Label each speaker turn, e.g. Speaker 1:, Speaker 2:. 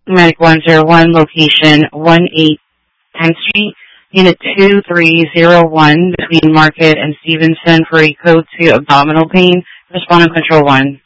Speaker 1: Medic 101, location 18 10th Street, Unit 2301, between Market and Stevenson for a code 2 abdominal pain. Respondent Control 1.